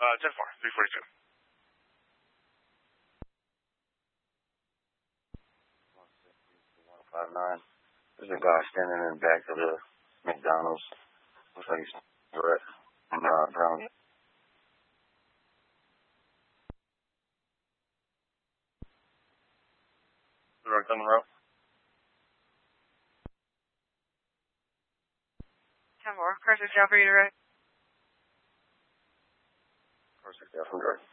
10-4, 342. 159. There's a guy standing in the back of the McDonald's. Looks like he's cigarette and brown. Direct on the road. 10-4, Carson, job for you to write. Carson, yeah, from direct.